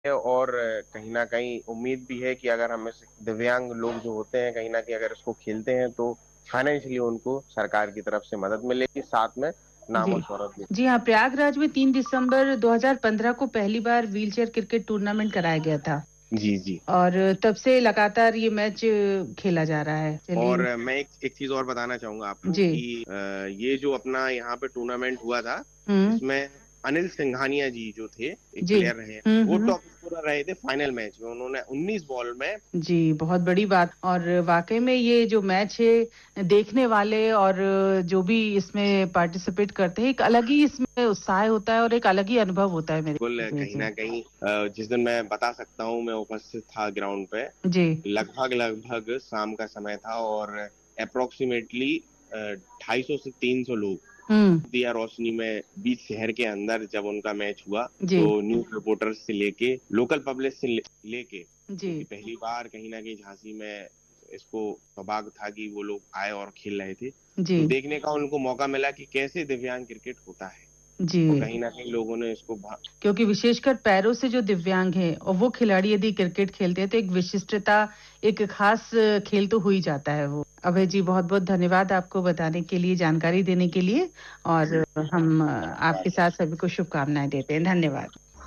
और कहीं ना कहीं उम्मीद भी है कि अगर हम ऐसे दिव्यांग लोग जो होते हैं कहीं ना कहीं अगर इसको खेलते हैं तो फाइनेंशियली उनको सरकार की तरफ से मदद मिलेगी, साथ में नाम जी। और शोहरत भी। जी हाँ, प्रयागराज में 3 दिसंबर 2015 को पहली बार व्हीलचेयर क्रिकेट टूर्नामेंट कराया गया था जी जी। और तब से लगातार ये मैच खेला जा रहा है। और चलिए। मैं एक चीज और बताना चाहूंगा आपको जी। कि ये जो अपना यहाँ पे टूर्नामेंट हुआ था, हुँ। इसमें अनिल सिंघानिया जी जो थे, एक जी। प्लेयर रहे हैं, वो हुँ। टॉप स्कोरर रहे थे फाइनल मैच में। उन्होंने 19 बॉल में। जी, बहुत बड़ी बात और वाक़ई में ये जो मैच है देखने वाले और जो भी इसमें पार्टिसिपेट करते हैं, एक अलग ही इसमें उत्साह होता है और एक अलग ही अनुभव होता है मेरे। बिल्कुल जी, कहीं जी। ना कहीं जिस दिन मैं बता सकता हूँ मैं उपस्थित था ग्राउंड पे, जी। लगभग लगभग शाम का समय था और अप्रोक्सीमेटली 250 से 300 लोग हुँ। दिया रोशनी में बीच शहर के अंदर जब उनका मैच हुआ, जी। तो न्यूज रिपोर्टर्स से लेके लोकल पब्लिक से लेके, जी। क्योंकि पहली बार कहीं ना कहीं झांसी में इसको सौभाग्य था कि वो लोग आए और खेल रहे थे, जी। तो देखने का उनको मौका मिला कि कैसे दिव्यांग क्रिकेट होता है। जी। और कहीं ना कहीं लोगों ने इसको क्योंकि विशेषकर पैरों से जो दिव्यांग हैं और वो खिलाड़ी यदि क्रिकेट खेलते हैं तो एक विशिष्टता, एक खास खेल तो हो ही जाता है वो। अभय जी बहुत-बहुत धन्यवाद आपको बताने के लिए, जानकारी देने के लिए और हम आपके साथ सभी को शुभकामनाएँ देते हैं। धन्यवाद।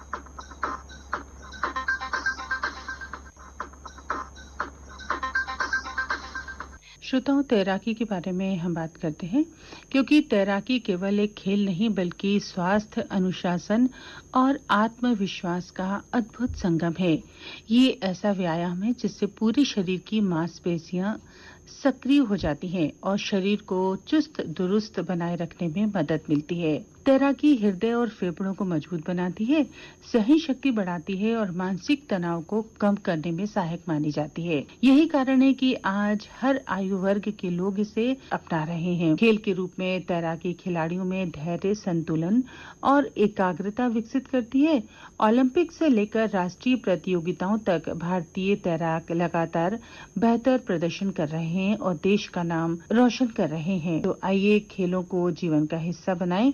श्रोताओं, तैराकी के बारे में हम बात करते हैं क्योंकि तैराकी केवल एक खेल नहीं बल्कि स्वास्थ्य, अनुशासन और आत्मविश्वास का अद्भुत संगम है। ये ऐसा व्यायाम है जिससे पूरे शरीर की मांसपेशियां सक्रिय हो जाती हैं और शरीर को चुस्त दुरुस्त बनाए रखने में मदद मिलती है। तैराकी हृदय और फेफड़ों को मजबूत बनाती है, सहन शक्ति बढ़ाती है और मानसिक तनाव को कम करने में सहायक मानी जाती है। यही कारण है कि आज हर आयु वर्ग के लोग इसे अपना रहे हैं। खेल के रूप में तैराकी खिलाड़ियों में धैर्य, संतुलन और एकाग्रता विकसित करती है। ओलंपिक से लेकर राष्ट्रीय प्रतियोगिताओं तक भारतीय तैराक लगातार बेहतर प्रदर्शन कर रहे हैं और देश का नाम रोशन कर रहे हैं। तो आइए खेलों को जीवन का हिस्सा बनाएं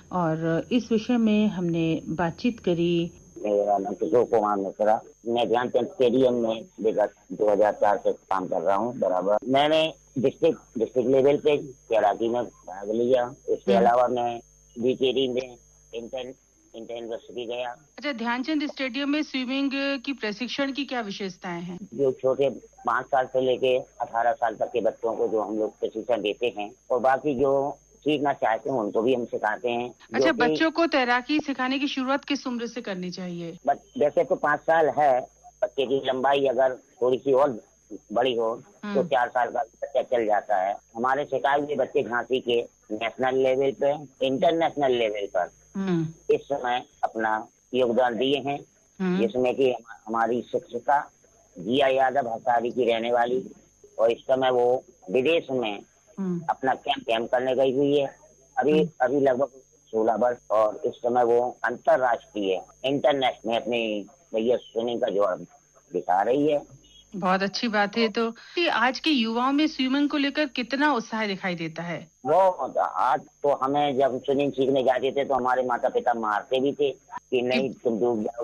और इस विषय में हमने बातचीत करी। मेरा नाम किशोर कुमार मिश्रा। मैं ध्यानचंद स्टेडियम में विगत 2004 से काम कर रहा हूँ बराबर। मैंने डिस्ट्रिक्ट लेवल पे तैराकी में भाग लिया। इसके अलावा मैं बीकेडी में इंटर यूनिवर्सिटी गया। अच्छा, ध्यानचंद स्टेडियम में स्विमिंग की प्रशिक्षण की क्या विशेषताएं हैं? जो छोटे 5 साल से लेके 18 साल तक के बच्चों को जो हम लोग प्रशिक्षण देते हैं और बाकी जो सीखना चाहते हैं उनको भी हम सिखाते हैं। अच्छा, बच्चों को तैराकी सिखाने की शुरुआत किस उम्र से करनी चाहिए? वैसे तो 5 साल है। बच्चे की लंबाई अगर थोड़ी सी और बड़ी हो तो 4 साल का बच्चा चल जाता है। हमारे सिखाए हुए बच्चे झांसी के नेशनल लेवल पे, इंटरनेशनल लेवल पर इस समय अपना योगदान दिए हैं, जिसमें कि हमारी शिक्षिका जिया यादव हसारी की रहने वाली, और इस समय वो विदेश में अपना कैंप करने गई हुई है। अभी लगभग 16 वर्ष, और इस समय वो अंतरराष्ट्रीय इंटरनेशनल में अपनी भैया स्विमिंग का जोर दिखा रही है। बहुत अच्छी बात है। तो आज के युवाओं में स्विमिंग को लेकर कितना उत्साह दिखाई देता है? वो आज तो हमें जब स्विमिंग सीखने जाते थे तो हमारे माता पिता मारते भी थे कि नहीं तुम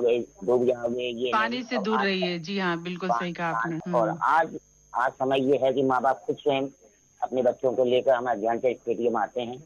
डूब जाओगे ये पानी नहीं। से दूर रहिए। जी हाँ, बिल्कुल सही कहा आपने। और आज समय ये है कि माँ बाप खुद स्वयं अपने बच्चों को लेकर हमारे ध्यानचंद स्टेडियम आते हैं,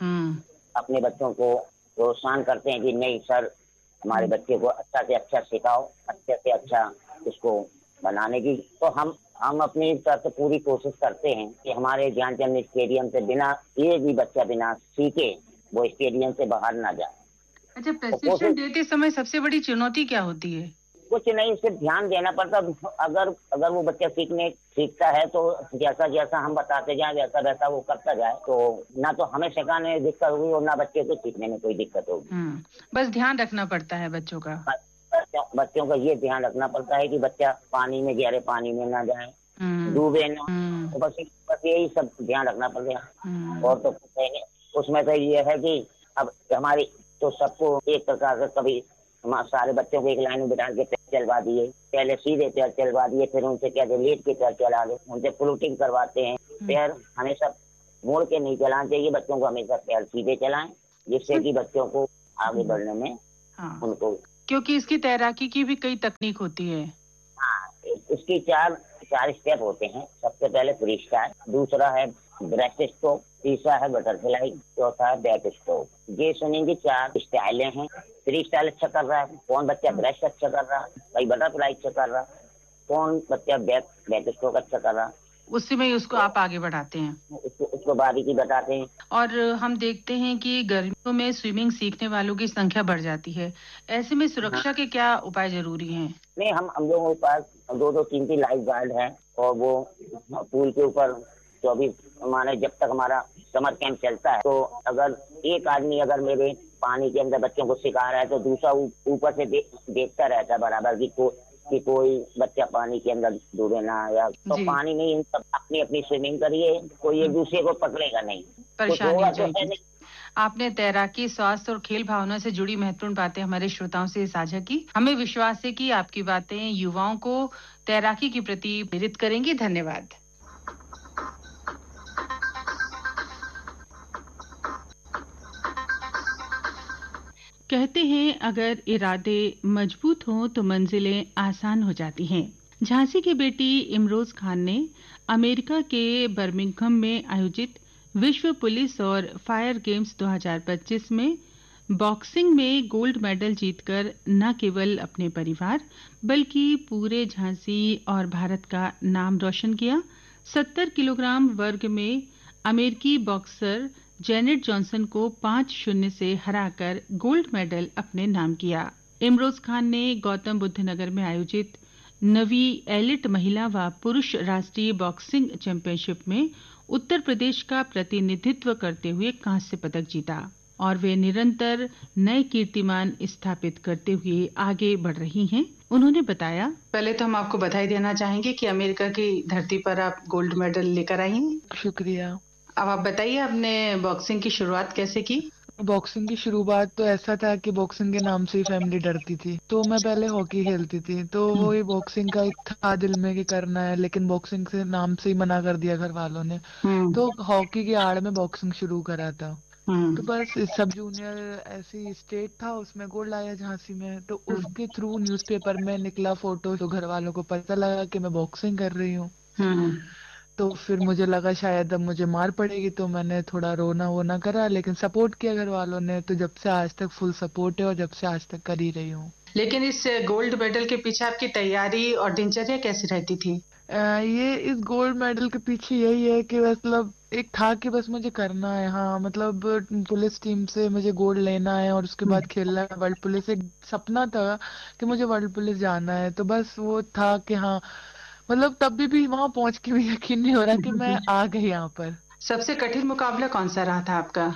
अपने बच्चों को प्रोत्साहन करते हैं कि नहीं सर, हमारे बच्चे को अच्छा से अच्छा सिखाओ, अच्छे से अच्छा उसको बनाने की। तो हम अपनी तरफ से पूरी कोशिश करते हैं कि हमारे ध्यानचंद स्टेडियम से बिना एक भी बच्चा बिना सीखे वो स्टेडियम से बाहर ना जाए। अच्छा, प्रशिक्षण देते समय सबसे बड़ी चुनौती क्या होती है? कुछ नहीं, सिर्फ ध्यान देना पड़ता। अगर वो बच्चा सीखता है तो जैसा जैसा हम बताते जाए वैसा वैसा वो करता जाए, तो ना तो हमें सिखाने में दिक्कत होगी और ना बच्चे को सीखने में कोई दिक्कत होगी। बस ध्यान रखना पड़ता है बच्चों का। बच्चों का ये ध्यान रखना पड़ता है कि बच्चा पानी में, गहरे पानी में ना जाए, डूबे ना। तो बस यही सब ध्यान रखना पड़ेगा। और तो उसमें तो ये है कि अब हमारी तो सबको एक प्रकार से कभी सारे बच्चों को एक लाइन में बिठा के पैर चलवा दिए, पहले सीधे पैर चलवा दिए, फिर उनसे कहते लेट के पैर चला दो, उनसे फ्लोटिंग करवाते हैं। पैर हमेशा मोड़ के नहीं चलाना चाहिए, बच्चों को हमेशा पैर सीधे चलाएं, जिससे कि बच्चों को आगे बढ़ने में उनको क्योंकि इसकी तैराकी की भी कई तकनीक होती है। हाँ, इसकी चार चार स्टेप होते हैं। सबसे पहले फ्री स्टाइल, दूसरा है ब्रेस्ट स्ट्रोक, तीसरा है बटरफ्लाई, चौथा है बैक स्ट्रोक। ये स्विमिंग की चार स्टाइलें हैं। फ्री स्टाइल अच्छा कर रहा है, कौन बच्चा ब्रेस्ट अच्छा कर रहा है, भाई बटरफ्लाई अच्छा कर रहा है, कौन बच्चा बैक बैक स्ट्रोक अच्छा कर रहा है, उसी में उसको आप आगे बढ़ाते हैं। उसको बारीकी बताते हैं। और हम देखते हैं कि गर्मियों में स्विमिंग सीखने वालों की संख्या बढ़ जाती है। ऐसे में हाँ, सुरक्षा के क्या उपाय जरूरी हैं? नहीं, हम लोगों के पास दो दो तीन तीन लाइफ गार्ड हैं, और वो पूल के ऊपर 24 माने जब तक हमारा समर कैंप चलता है, तो अगर एक आदमी अगर मेरे पानी के अंदर बच्चों को सिखा रहा है, तो दूसरा ऊपर से देखता रहता है बराबर कि कोई बच्चा पानी के अंदर डूबे ना, या तो जी। पानी में इन सब अपनी अपनी स्विमिंग करिए, कोई एक दूसरे को पकड़ेगा नहीं, कुछ परेशानी होगा हो तो है जाएगी। नहीं। आपने तैराकी, स्वास्थ्य और खेल भावना से जुड़ी महत्वपूर्ण बातें हमारे श्रोताओं से साझा की। हमें विश्वास है कि आपकी बातें युवाओं को तैराकी के प्रति प्रेरित करेंगी। धन्यवाद। कहते हैं अगर इरादे मजबूत हों तो मंजिलें आसान हो जाती हैं। झांसी की बेटी इमरोज खान ने अमेरिका के बर्मिंघम में आयोजित विश्व पुलिस और फायर गेम्स 2025 में बॉक्सिंग में गोल्ड मेडल जीतकर न केवल अपने परिवार बल्कि पूरे झांसी और भारत का नाम रोशन किया। 70 किलोग्राम वर्ग में अमेरिकी बॉक्सर जेनेट जॉनसन को 5-0 से हराकर गोल्ड मेडल अपने नाम किया। इमरोज खान ने गौतम बुद्ध नगर में आयोजित 9वीं एलिट महिला व पुरुष राष्ट्रीय बॉक्सिंग चैंपियनशिप में उत्तर प्रदेश का प्रतिनिधित्व करते हुए कांस्य पदक जीता और वे निरंतर नए कीर्तिमान स्थापित करते हुए आगे बढ़ रही हैं। उन्होंने बताया, पहले तो हम आपको बधाई देना चाहेंगे कि अमेरिका की धरती पर आप गोल्ड मेडल लेकर आई हैं। शुक्रिया। अब आप बताइए आपने बॉक्सिंग की शुरुआत कैसे की? बॉक्सिंग की शुरुआत तो ऐसा था कि बॉक्सिंग के नाम से ही फैमिली डरती थी, तो मैं पहले हॉकी खेलती थी, तो वो ही बॉक्सिंग का एक था दिल में कि करना है, लेकिन बॉक्सिंग से नाम से ही मना कर दिया घर वालों ने, तो हॉकी की आड़ में बॉक्सिंग शुरू करा था। तो बस सब जूनियर ऐसी स्टेट था, उसमें गोल्ड आया झांसी में, तो उसके थ्रू न्यूज़पेपर में निकला फोटो, तो घर वालों को पता लगा कि मैं बॉक्सिंग कर रही हूँ। तो फिर मुझे लगा शायद अब मुझे मार पड़ेगी, तो मैंने थोड़ा रोना वोना करा, लेकिन सपोर्ट किया घर वालों ने, तो जब से आज तक फुल सपोर्ट है और जब से आज तक कर ही रही हूँ। लेकिन इस गोल्ड मेडल के पीछे आपकी तैयारी और दिनचर्या कैसी रहती थी? ये इस गोल्ड मेडल के पीछे यही है कि मतलब एक था कि बस मुझे करना है, हाँ मतलब पुलिस टीम से मुझे गोल्ड लेना है और उसके बाद खेलना है वर्ल्ड पुलिस। एक सपना था कि मुझे वर्ल्ड पुलिस जाना है, तो बस वो था कि हाँ मतलब तभी भी वहां पहुंच के भी यकीन नहीं हो रहा कि मैं आ गई यहाँ पर। सबसे कठिन मुकाबला कौन सा रहा था आपका?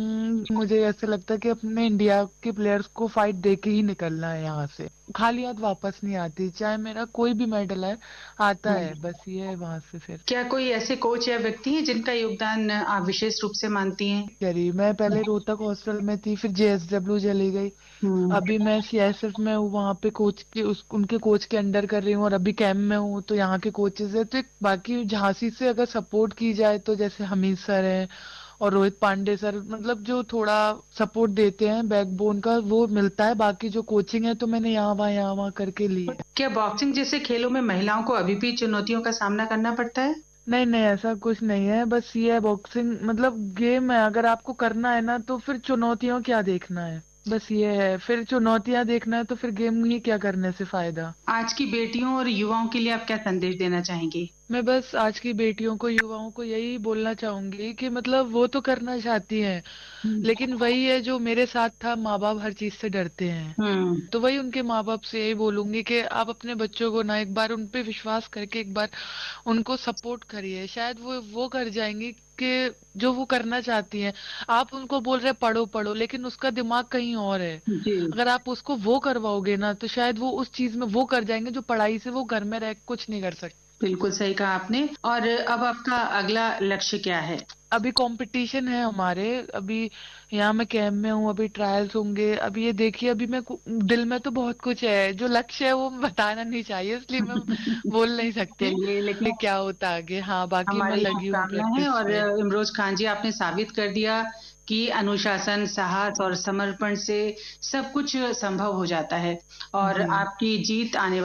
मुझे ऐसा लगता है कि अपने इंडिया के प्लेयर्स को फाइट देके ही निकलना है यहाँ से, खाली हाथ वापस नहीं आती, चाहे मेरा कोई भी मेडल है आता है, बस ये है वहां से। फिर क्या कोई ऐसे कोच या व्यक्ति है जिनका योगदान आप विशेष रूप से मानती हैं? करी, मैं पहले रोहतक हॉस्टल में थी, फिर जेएसडब्ल्यू चली गई, अभी मैं सीआईएसएफ में हूँ, वहाँ पे कोच के उनके कोच के अंडर कर रही हूँ, और अभी कैंप में हूँ, तो यहाँ के कोचेस है। तो बाकी झांसी से अगर सपोर्ट की जाए तो जैसे हमीद सर है और रोहित पांडे सर, मतलब जो थोड़ा सपोर्ट देते हैं बैकबोन का वो मिलता है, बाकी जो कोचिंग है तो मैंने यहाँ वहाँ करके ली है। क्या बॉक्सिंग जैसे खेलों में महिलाओं को अभी भी चुनौतियों का सामना करना पड़ता है? नहीं नहीं, ऐसा कुछ नहीं है, बस ये है बॉक्सिंग मतलब गेम है, अगर आपको करना है ना तो फिर चुनौतियों क्या देखना है, बस ये है, फिर चुनौतियां देखना है तो फिर गेम ही क्या करने से फायदा। आज की बेटियों और युवाओं के लिए आप क्या संदेश देना चाहेंगी? मैं बस आज की बेटियों को युवाओं को यही बोलना चाहूंगी कि मतलब वो तो करना चाहती हैं, लेकिन वही है जो मेरे साथ था, माँ बाप हर चीज से डरते हैं, तो वही उनके माँ बाप से यही बोलूंगी कि आप अपने बच्चों को ना एक बार उन पे विश्वास करके एक बार उनको सपोर्ट करिए, शायद वो कर जाएंगी कि जो वो करना चाहती हैं। आप उनको बोल रहे पढ़ो पढ़ो, लेकिन उसका दिमाग कहीं और है, अगर आप उसको वो करवाओगे ना तो शायद वो उस चीज में वो कर जाएंगे जो पढ़ाई से वो घर में रह कुछ नहीं कर सकते। बिल्कुल सही कहा आपने। और अब आपका अगला लक्ष्य क्या है? अभी कंपटीशन है हमारे, अभी यहाँ मैं कैंप में हूँ, अभी ट्रायल्स होंगे, अभी ये देखिए, अभी मैं दिल में तो बहुत कुछ है, जो लक्ष्य है वो बताना नहीं चाहिए, इसलिए मैं बोल नहीं सकती चलिए, लेकिन क्या होता आगे। हाँ बाकी मैं हमारी लगी हूँ शुभकामनाएं हैं। प्रैक्टिस और में। इमरोज खान जी, आपने साबित कर दिया कि अनुशासन, साहस और समर्पण से सब कुछ संभव हो जाता है और जी आपकी जीत आने